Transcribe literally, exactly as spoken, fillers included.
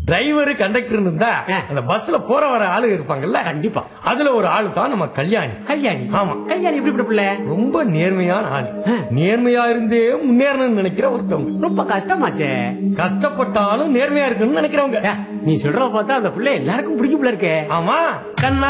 Driver conductor இருந்தா ஆ. அந்த பஸ்ல போற வர ஆளு இருப்பாங்கல்ல, கண்டிப்பா. அதுல ஒரு ஆளு தான் நம்ம கல்யாணி. கல்யாணி. ஆமா. கல்யாணி எப்படி பிள்ளை? ரொம்ப நேர்மையான ஆளு. ஆ. நேர்மையா இருந்தே முன்னேறணும்னு நினைக்கிற ஒருத்தவங்க. ரொம்ப கஷ்டமாச்சே. கஷ்டப்பட்டாலும் நேர்மையா இருக்கணும்னு நினைக்கிறவங்க. ஏ, நீ சொல்ற பார்த்தா அந்த பிள்ளை எல்லாருக்கும் பிடிக்கும் போல இருக்கே. ஆமா. கண்ணா